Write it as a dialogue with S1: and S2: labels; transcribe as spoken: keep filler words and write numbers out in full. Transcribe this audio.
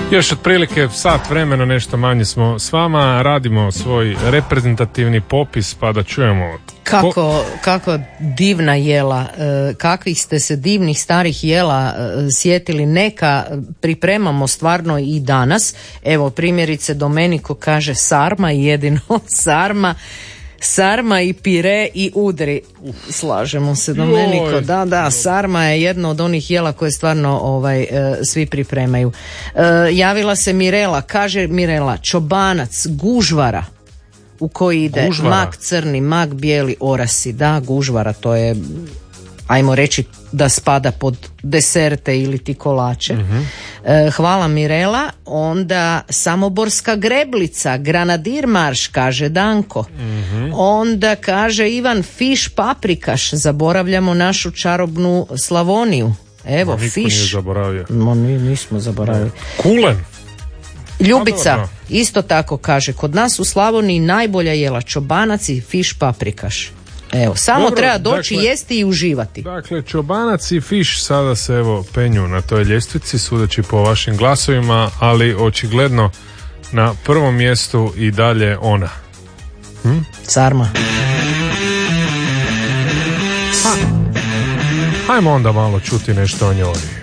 S1: Još otprilike sat vremena, nešto manje smo s vama, radimo svoj reprezentativni popis pa da čujemo.
S2: Kako, kako divna jela, kakvih ste se divnih starih jela sjetili, neka pripremamo stvarno i danas. Evo primjerice Domenico kaže sarma, jedino sarma. Sarma i pire i udri. Slažemo se, Domenico. Da, da, sarma je jedno od onih jela koje stvarno ovaj, e, svi pripremaju. E, javila se Mirela, kaže Mirela, čobanac, gužvara u koji ide gužvara. Mak crni, mak bijeli, orasi. Da, gužvara, to je, ajmo reći da spada pod deserte ili ti kolače. Uh-huh. E, hvala Mirela. Onda samoborska greblica, granadir marš, kaže Danko. Uh-huh. Onda kaže Ivan fiš paprikaš, zaboravljamo našu čarobnu Slavoniju. Evo,
S1: Ma,
S2: fiš.
S1: Nije zaboravio.
S2: Ma, mi nismo zaboravili.
S1: Kulen.
S2: Ljubica isto tako kaže, kod nas u Slavoniji najbolja jela čobanac i fiš paprikaš. Evo, samo Dobro, treba doći, dakle, jesti i uživati.
S1: Dakle, čobanac i fiš sada se evo penju na toj ljestvici, sudeći po vašim glasovima, ali očigledno na prvom mjestu i dalje ona. Hm?
S2: Sarma.
S1: Ha. Hajmo onda malo čuti nešto o njoj.